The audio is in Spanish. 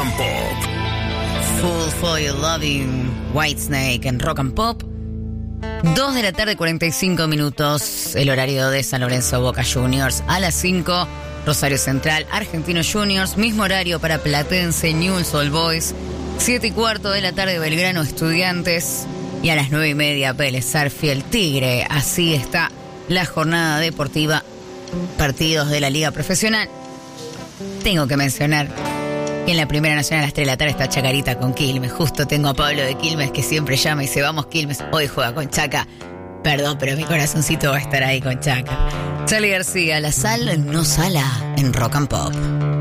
and Pop. Fool for Your Loving, Whitesnake en Rock and Pop. 2 de la tarde, 45 minutos, el horario de San Lorenzo Boca Juniors. A las 5, Rosario Central, Argentino Juniors. Mismo horario para Platense, Newell's Old Boys. 7:15 de la tarde, Belgrano Estudiantes. Y a las 9:30, Vélez Sarsfield Tigre. Así está la jornada deportiva. Partidos de la Liga Profesional. Tengo que mencionar que en la Primera Nacional a las 3 de la tarde está Chacarita con Quilmes. Justo tengo a Pablo de Quilmes que siempre llama y dice, vamos Quilmes, hoy juega con Chaca. Perdón, pero mi corazoncito va a estar ahí con Chaca. Charly García, la sal no sala en Rock and Pop.